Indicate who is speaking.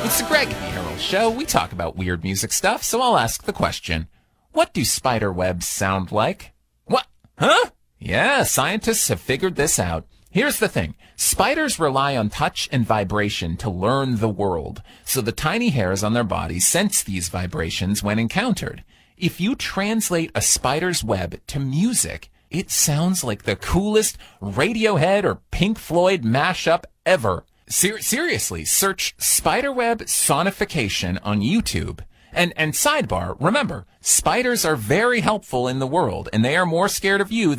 Speaker 1: It's the Greg V. Herald Show. We talk about weird music stuff, so I'll ask the question. What do spider webs sound like? What? Huh? Yeah, scientists have figured this out. Here's the thing. Spiders rely on touch and vibration to learn the world, so the tiny hairs on their bodies sense these vibrations when encountered. If you translate a spider's web to music, it sounds like the coolest Radiohead or Pink Floyd mashup ever. Seriously, search spiderweb sonification on YouTube. And sidebar, remember, spiders are very helpful in the world, and they are more scared of you